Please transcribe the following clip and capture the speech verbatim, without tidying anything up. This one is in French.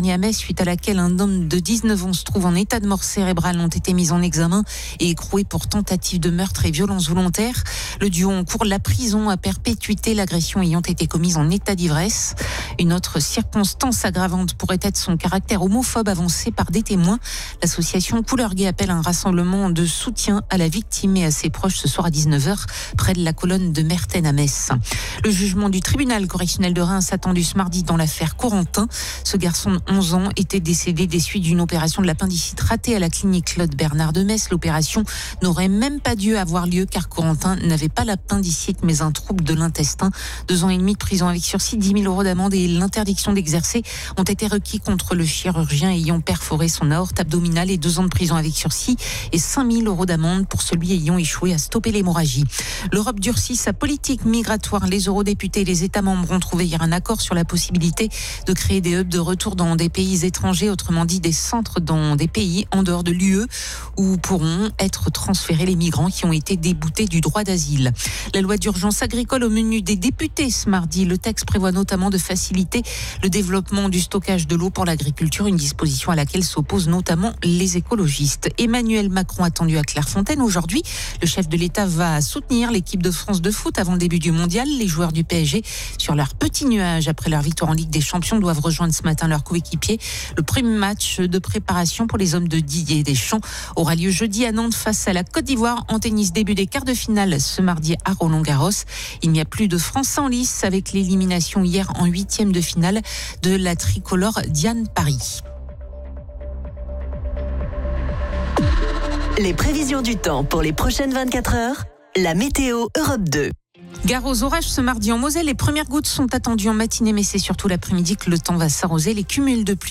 dernier à Metz, suite à laquelle un homme de dix-neuf ans se trouve en état de mort cérébrale, ont été mis en examen et écroués pour tentative de meurtre et violence volontaire. Le duo encourt la prison à perpétuité, l'agression ayant été commise en état d'ivresse. Une autre circonstance aggravante pourrait être son caractère homophobe avancé par des témoins. L'association Couleur Gay appelle un rassemblement de soutien à la victime et à ses proches ce soir à dix-neuf heures près de la colonne de Merten à Metz. Le jugement du tribunal correctionnel de Reims attendu ce mardi dans l'affaire Corentin. Ce garçon de onze ans était décédé des suites d'une opération de l'appendicite ratée à la clinique Claude Bernard de Metz. L'opération n'aurait même pas dû avoir lieu car Corentin n'avait pas l'appendicite mais un trouble de l'intestin. Deux ans et demi de prison avec sursis, dix mille euros d'amende et l'interdiction d'exercer ont été requis contre le chirurgien ayant perforé son aorte abdominale et deux ans de prison avec sursis et cinq mille euros d'amende pour celui ayant échoué à stopper l'hémorragie. L'Europe durcit sa politique migratoire. Les eurodéputés et les États membres ont trouvé hier un accord sur la possibilité de créer des hubs de retour dans des pays étrangers, autrement dit des centres dans des pays en dehors de l'U E où pourront être transférés les migrants qui ont été déboutés du droit d'asile. La loi d'urgence agricole au menu des députés ce mardi. Le texte prévoit notamment de faciliter le développement du stockage de l'eau pour l'agriculture, une disposition à laquelle s'opposent notamment les écologistes. Emmanuel Macron attendu à Clairefontaine aujourd'hui. Le chef de l'État va soutenir l'équipe de France de foot avant le début du mondial. Les joueurs du P S G, sur leur petit nuage après leur victoire en Ligue des Champions, doivent rejoindre ce matin leurs coéquipiers. Le premier match de préparation pour les hommes de Didier Deschamps aura lieu jeudi à Nantes face à la Côte d'Ivoire. En tennis, début des quarts de finale ce mardi à Roland-Garros. Il n'y a plus de France en lice avec l'élimination hier en huitième de finale de la tricolore Diane Paris. Les prévisions du temps pour les prochaines vingt-quatre heures, la météo Europe deux. Gare aux orages ce mardi en Moselle. Les premières gouttes sont attendues en matinée, mais c'est surtout l'après-midi que le temps va s'arroser. Les cumuls de pluie